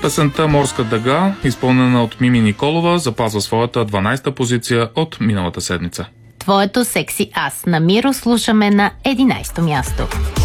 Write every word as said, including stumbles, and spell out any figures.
Песента "Морска дъга", изпълнена от Мими Николова, запазва своята дванадесета позиция от миналата седмица. Твоето секси аз на Миро слушаме на единадесето място.